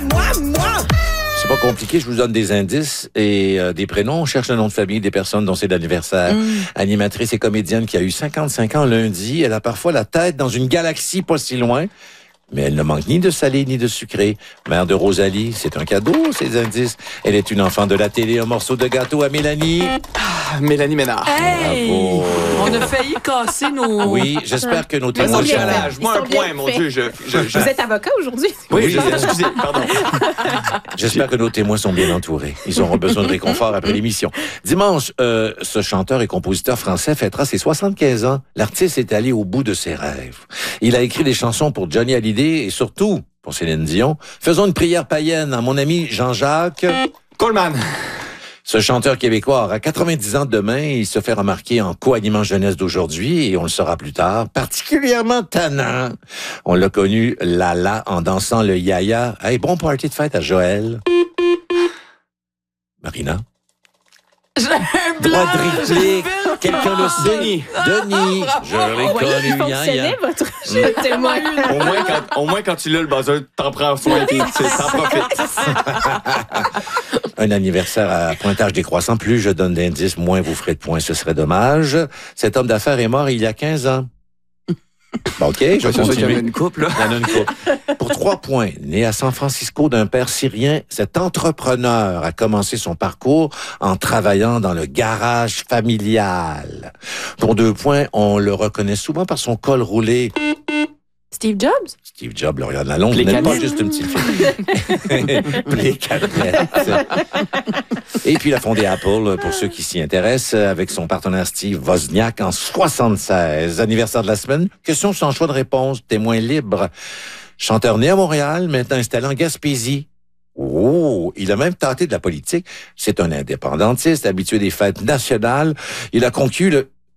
C'est pas compliqué, je vous donne des indices et des prénoms. On cherche le nom de famille des personnes dont c'est l'anniversaire. Animatrice et comédienne qui a eu 55 ans lundi. Elle a parfois la tête dans une galaxie pas si loin. Mais elle ne manque ni de salé ni de sucré. Mère de Rosalie, c'est un cadeau, ces indices. Elle est une enfant de la télé, un morceau de gâteau à Mélanie. Mélanie Ménard. Hey! Bravo. On a failli casser nos... Oui, j'espère que nos Moi, témoins... le challenge. Moi, un point, mon Dieu. Vous êtes avocat aujourd'hui? Oui, excusez, pardon. J'espère que nos témoins sont bien entourés. Ils auront besoin de réconfort après l'émission. Dimanche, ce chanteur et compositeur français fêtera ses 75 ans. L'artiste est allé au bout de ses rêves. Il a écrit des chansons pour Johnny Hallyday et surtout pour Céline Dion. Faisons une prière païenne à mon ami Jean-Jacques Coleman. Ce chanteur québécois aura 90 ans demain. Il se fait remarquer en co-animant jeunesse d'aujourd'hui et on le saura plus tard. Particulièrement tannant. On l'a connu Lala en dansant le yaya. Hey, bon party de fête à Joël. Marina. J'ai un blanc, Droit de réplique. Quelqu'un le sait. Denis. Je l'ai Il connu yaya. fonctionnait, votre jeu de témoin. Au moins, quand tu l'as, le buzzer, t'en prends soin et t'en profites. Un anniversaire à pointage décroissant. Plus je donne d'indices, moins vous ferez de points. Ce serait dommage. Cet homme d'affaires est mort il y a 15 ans. Bon, OK, je C'est sûr qu'il y en a continue. une couple, là. Il y en a une couple. Pour 3 points, né à San Francisco d'un père syrien, cet entrepreneur a commencé son parcours en travaillant dans le garage familial. Pour 2 points, on le reconnaît souvent par son col roulé. Steve Jobs? Steve Jobs, le regarde la longue, Les n'est pas canettes. juste une petite fille. Les canettes. Et puis, il a fondé Apple, pour ceux qui s'y intéressent, avec son partenaire Steve Wozniak en 76. Anniversaire de la semaine. Question sans choix de réponse. Témoin libre. Chanteur né à Montréal, maintenant installé en Gaspésie. Oh, il a même tenté de la politique. C'est un indépendantiste, habitué des fêtes nationales. Il a conquis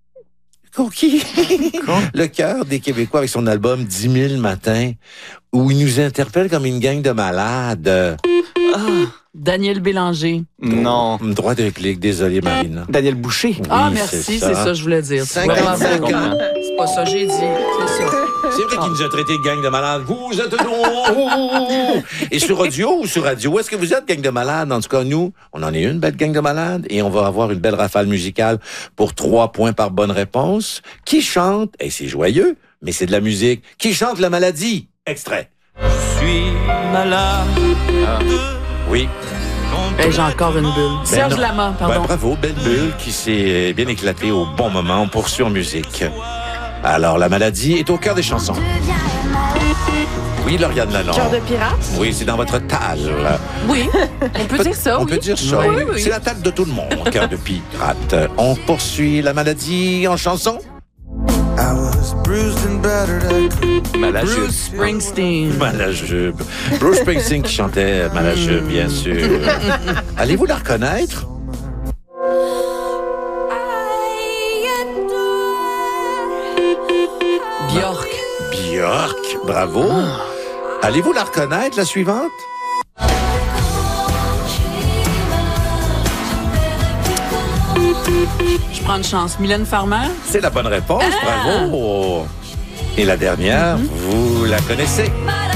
le cœur des Québécois avec son album 10 000 matins, où il nous interpelle comme une gang de malades. Daniel Bélanger. Non. Droit de réplique, désolé Marina. Daniel Boucher. Oui, Merci, c'est ça que je voulais dire. 55 ans. C'est pas ça que j'ai dit, c'est ça. C'est vrai qu'il nous a traité de gang de malades. Vous êtes donc... Et sur audio ou sur radio, où est-ce que vous êtes, gang de malades? En tout cas, nous, on en est une belle gang de malades et on va avoir une belle rafale musicale pour 3 points par bonne réponse. Qui chante? Et c'est joyeux, mais c'est de la musique. Qui chante la maladie? Extrait. Je suis malade. Oui. J'ai encore une bulle. Serge non. Lama, Ouais, pardon. bravo, belle bulle qui s'est bien éclatée au bon moment. On poursuit en musique. Alors, la maladie est au cœur des chansons. Oui, Lauriane Lalonde. Cœur de pirate? Oui, c'est dans votre table. Oui, on peut dire ça, On oui. peut dire ça. Oui, oui. oui. C'est la table de tout le monde, cœur de pirate. On poursuit la maladie en chanson. I was bruised and battered. I couldn't Malajube. Bruce Springsteen. Malajube. Bruce Springsteen qui chantait Malajube, bien sûr. Allez-vous la reconnaître? Björk. Björk, bravo. Allez-vous la reconnaître, la suivante? Je prends une chance. Mylène Farmer. C'est la bonne réponse, bravo. Et la dernière, vous la connaissez?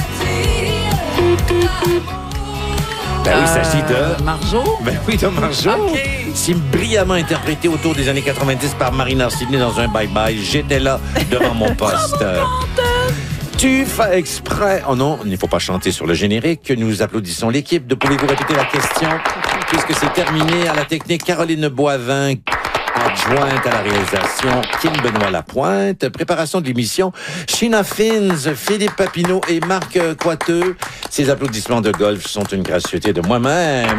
Ben oui, il s'agit de... Marjo. Ben oui, de Marjo. OK. Si brillamment interprété autour des années 90 par Marina Sydney dans un bye-bye, j'étais là devant mon poste. Tu fais exprès. Oh non, il ne faut pas chanter sur le générique. Nous applaudissons l'équipe de Pouvez-vous répéter la question? Puisque c'est terminé à la technique, Caroline Boivin, adjointe à la réalisation, Kim Benoît Lapointe, préparation de l'émission, Sheena Fins, Philippe Papineau et Marc Coiteux. Ces applaudissements de golf sont une gratuité de moi-même.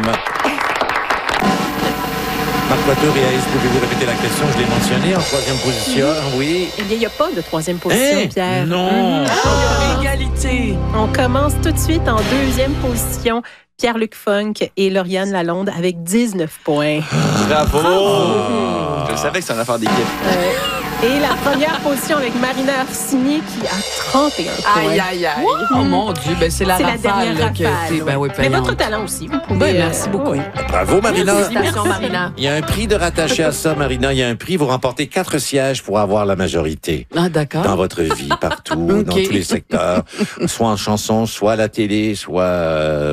Marc Coiteux réalise, pouvez-vous répéter la question? Je l'ai mentionné en 3e position, oui. Eh bien, il n'y a pas de 3e position, Hein? Pierre. Non! Égalité. On commence tout de suite en 2e position. Pierre-Luc Funk et Lauriane Lalonde avec 19 points. Bravo. Je savais que c'est une affaire d'équipe. Et la première position avec Marina Orsini qui a 31 points. Aïe, aïe, aïe. Oh mon Dieu, ben c'est la C'est la rafale dernière là, qui a rafale. été, ben oui, Mais payante. votre talent aussi. Vous pouvez, Ben, merci beaucoup. oui. Bravo, Marina. Félicitations, Marina. Il y a un prix de rattacher à ça, Marina. Il y a un prix. Vous remportez 4 sièges pour avoir la majorité. Ah, d'accord. Dans votre vie, partout, Ok. dans tous les secteurs. Soit en chanson, soit à la télé, soit